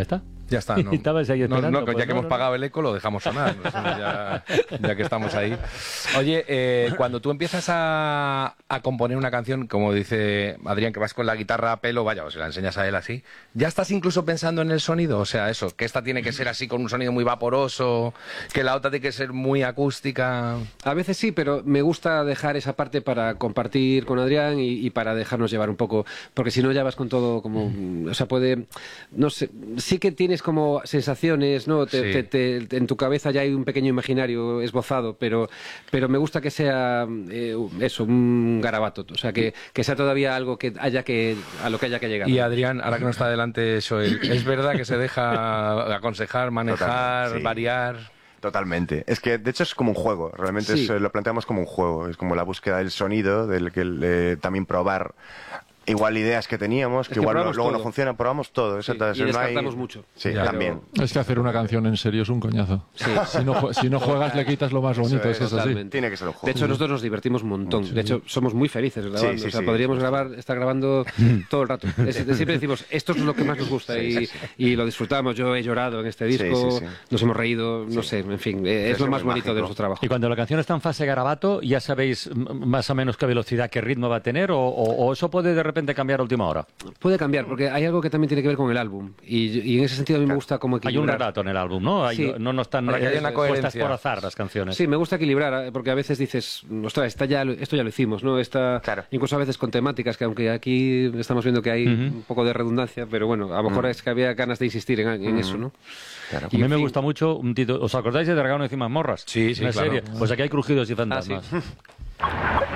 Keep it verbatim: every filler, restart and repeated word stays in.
ya está. Ya está, ¿no? Estabas ahí esperando, no, no, pues ya que no, hemos no, pagado el eco, lo dejamos sonar. ¿No? ya, ya que estamos ahí. Oye, eh, cuando tú empiezas a, a componer una canción, como dice Adrián, que vas con la guitarra a pelo, vaya, o se la enseñas a él así, ¿ya estás incluso pensando en el sonido? O sea, eso, que esta tiene que ser así con un sonido muy vaporoso, que la otra tiene que ser muy acústica. A veces sí, pero me gusta dejar esa parte para compartir con Adrián y, y para dejarnos llevar un poco, porque si no ya vas con todo como, o sea, puede, no sé, sí que tienes como sensaciones, ¿no? Te, Sí. te, te, te, en tu cabeza ya hay un pequeño imaginario esbozado, pero, pero me gusta que sea eh, eso, un garabato, o sea, que, que sea todavía algo que haya que, a lo que haya que llegar. Y Adrián, ahora que no está delante Joel, ¿es verdad que se deja aconsejar, manejar, Total, sí. variar? Totalmente. Es que, de hecho, es como un juego. Realmente Sí. es, lo planteamos como un juego. Es como la búsqueda del sonido, del que eh, también probar igual ideas que teníamos, que, Es que igual no- probamos luego no todo. funcionan, probamos todo. Sí, Exacto. y O sea, no hay- descartamos mucho. Sí, Ya, también. Es que hacer una canción en serio es un coñazo. Sí. Si no, jue- si no juegas le quitas lo más bonito, Eso es que es así. Totalmente. Tiene que ser un juego. De hecho, nosotros nos divertimos un montón. De hecho, somos muy felices grabando. Sí, sí, o sea, sí. podríamos grabar, estar grabando todo el rato. Es- siempre decimos, esto es lo que más nos gusta y, y lo disfrutamos. Yo he llorado en este Sí, disco, sí, sí. nos hemos reído, no sé, en fin, eh, es Es lo muy más bonito mágico. de nuestro trabajo. Y cuando la canción está en fase garabato, ¿ya sabéis m- más o menos qué velocidad, qué ritmo va a tener? ¿O, o- o eso puede de repente cambiar a última hora? Puede cambiar, porque hay algo que también tiene que ver con el álbum. Y, y en ese sentido a mí me gusta como Hay un equilibrar. relato en el álbum, ¿no? Hay- Sí. No, no están Para que haya eh, una puestas coherencia. por azar las canciones. Sí, me gusta equilibrar, eh, porque a veces dices, ostras, esta ya, lo- esto ya lo hicimos, ¿no? Esta, Claro. incluso a veces con temáticas, que aunque aquí estamos viendo que hay un poco de redundancia, pero bueno, a lo mejor es que había ganas de insistir en, en eso, ¿no? Claro. Y a mí en me fin. gusta mucho un título. ¿Os acordáis de Dragón encima de Morras? Sí, sí, Una claro. serie. Pues aquí hay crujidos y Ah, sí. fantasmas.